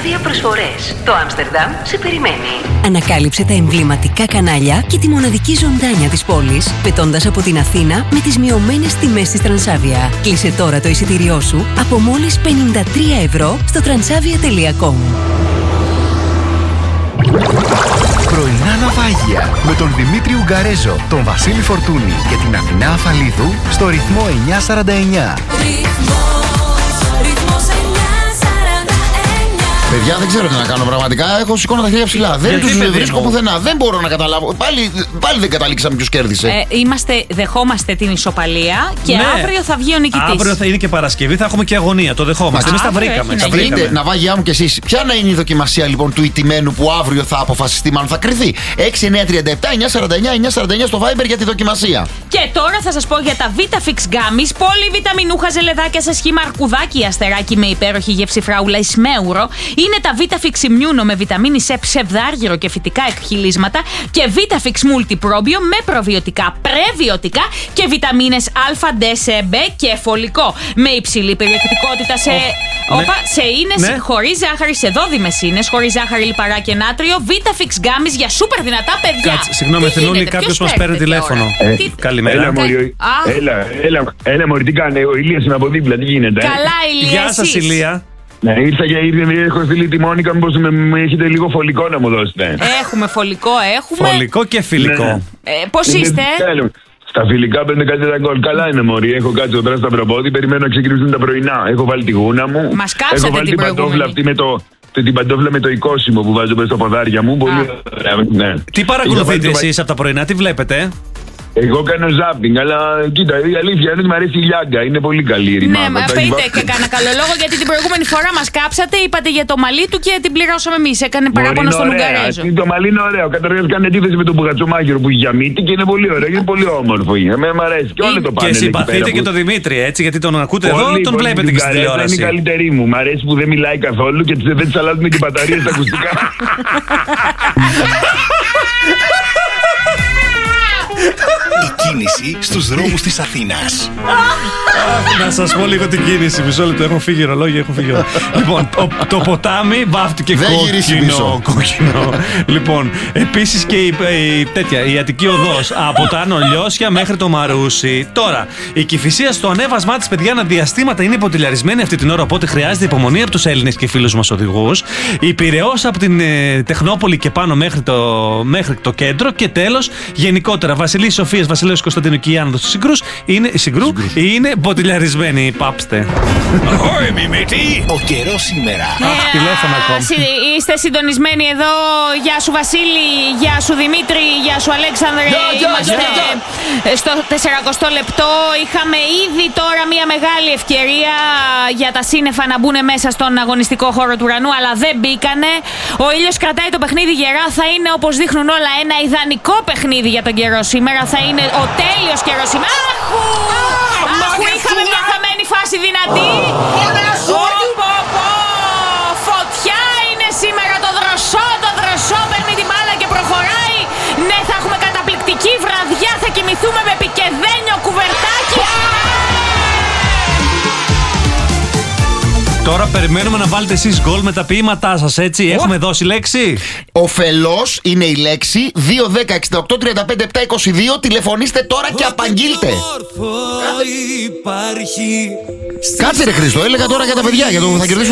Σκανδινάβια προσφορές. Το Άμστερνταμ σε περιμένει. Ανακάλυψε τα εμβληματικά κανάλια και τη μοναδική ζωντάνια της πόλης, πετώντας από την Αθήνα με τις μειωμένες τιμές της Τρανσάβια. Κλείσε τώρα το εισιτήριό σου από μόλις 53 ευρώ στο transavia.com. Πρωινά ναυάγια με τον Δημήτρη Ουγγαρέζο, τον Βασίλη Φορτούνη και την Αθηνά Αφαλίδου στο ρυθμό 949. Παιδιά, δεν ξέρω τι να κάνω πραγματικά. Έχω σηκώνω τα χέρια ψηλά. Δεν τους βρίσκω πουθενά. Δεν μπορώ να καταλάβω. Πάλι δεν καταλήξαμε ποιος κέρδισε. Δεχόμαστε την ισοπαλία και αύριο θα βγει ο νικητής. Αύριο θα είναι και Παρασκευή, θα έχουμε και αγωνία. Το δεχόμαστε. Εμείς τα βρήκαμε. Ναυάγιά μου κι εσείς. Ποια να είναι η δοκιμασία λοιπόν του ηττημένου που αύριο θα αποφασιστεί, μάλλον θα κρυθεί. 6-9-37-949-949 στο Viber για τη δοκιμασία. Και τώρα θα σας πω για τα VitaFix Gummies. Πολυβιταμινούχα ζελεδάκια σε σχήμα αρκουδάκι αστεράκι με υπέροχη γεύση φράουλα Ισμέουρο. Είναι τα VitaFix Immuno με βιταμίνη C, ψευδάργυρο και φυτικά εκχυλίσματα και VitaFix Multiprobio με προβιωτικά, πρεβιωτικά και βιταμίνες Α, D, C, B και φωλικό. Με υψηλή περιεκτικότητα σε ίνες, χωρίς ζάχαρη, σε δόδιμες ίνες, χωρίς ζάχαρη, λιπαρά και νάτριο. VitaFix Gummies για σούπερ δυνατά παιδιά. Συγγνώμη, Εθνούλη, κάποιος μας παίρνει τηλέφωνο. Καλημέρα. Έλα, μωρή, τι κάνει, ο Ηλίας είναι από δίπλα, τι γίνεται. Καλά, Ηλία. Γεια σας, Ηλία. Ναι, ήρθα και έχω στείλει τη Μόνικα, μήπως μου έχετε λίγο φωλικό να μου δώσετε. Έχουμε φωλικό, έχουμε. Φωλικό και φιλικό. Ναι. Πώς είστε? Στα φιλικά παίρνει κάτι τα γκολ. Καλά είναι, μωρή. Έχω κάτσει εδώ πέρα στα προπόδι, περιμένω να ξεκινήσουν τα πρωινά. Έχω βάλει τη γούνα μου. Μας κάψατε έχω βάλει την παντόφλα αυτή την παντόφλα με το οικόσιμο που βάζω μέσα στα ποδάρια μου. Πολύ ωραία. Ναι. Τι παρακολουθείτε εσείς από τα πρωινά, τι βλέπετε? Εγώ κάνω ζάπινγκ, αλλά κοίτα, η αλήθεια είναι ότι μου αρέσει η Λιάγκα. Είναι πολύ καλή η ρημάδα. Ναι, μα πείτε και κάνα καλό λόγο, γιατί την προηγούμενη φορά μας κάψατε, είπατε για το μαλλί του και την πληρώσαμε εμείς. Έκανε παράπονο στον Ουγγαρέζο. Το μαλλί είναι ωραίο. Καταρχάς κάνει αντίθεση με τον Μπουγατσομάγερο που έχει για μύτη και είναι πολύ ωραίο. Είναι πολύ όμορφο. Εμένα μου αρέσει και όλο το πάνελ. Και συμπαθείτε και τον Δημήτρη, έτσι, γιατί τον ακούτε εδώ, τον βλέπετε και στην τηλεόραση. Είναι η καλύτερη μου. Μ' αρέσει που δεν μιλάει καθόλου και δεν τη αλλάζουν και μπαταρίες στα ακουστικά. Η κίνηση στους δρόμους της Αθήνας. Να σας πω λίγο την κίνηση. Μισό λεπτό, έχουν φύγει ρολόγια, έχουν φύγει. Λοιπόν, το ποτάμι βάφτηκε κόκκινο. Λοιπόν, επίσης και η Αττική Οδός από τα Ανολιώσια μέχρι το Μαρούσι. Τώρα, η Κηφισία στο ανέβασμά της, παιδιά, αναδιαστήματα είναι υποτιλαρισμένη αυτή την ώρα, οπότε χρειάζεται υπομονή από τους Έλληνες και φίλους μας οδηγούς. Η Πειραιώς από την Τεχνόπολη και πάνω μέχρι το κέντρο. Και τέλος, γενικότερα, Βασιλής Σοφίας, Βασιλέως Κωνσταντίνου και η άνοδος του Συγκρού είναι μποτιλιαρισμένοι. Πάψτε. Ahoy, Μιμίτη! Ο καιρός σήμερα. Τηλέφωνα ακόμα. Είστε συντονισμένοι εδώ. Γεια σου Βασίλη, γεια σου Δημήτρη, γεια σου Αλέξανδρε. Είμαστε στο 40 λεπτό. Είχαμε ήδη τώρα μια μεγάλη ευκαιρία για τα σύννεφα να μπουν μέσα στον αγωνιστικό χώρο του ουρανού, αλλά δεν μπήκανε. Ο ήλιος κρατάει το παιχνίδι γερά. Θα είναι, όπως δείχνουν όλα, ένα ιδανικό παιχνίδι για τον καιρό σήμερα. Θα είναι ο τέλειος καιρός σήμερα. Αχου, είχαμε μια χαμένη φάση δυνατή. Φωτιά είναι σήμερα το δροσό παίρνει τη μπάλα και προχωράει. Ναι, θα έχουμε καταπληκτική βραδιά. Θα κοιμηθούμε με πικεδένιο κουβερτάκι. Τώρα περιμένουμε να βάλετε εσείς γκολ με τα ποίηματά σας, έτσι. Έχουμε δώσει λέξη. Οφελός είναι η λέξη. 2-10-68-35-7-22. Τηλεφωνήστε τώρα και απαγγείλτε. Κάτσε ρε Χρήστο, έλεγα τώρα για τα παιδιά, για το θα κερδίσουν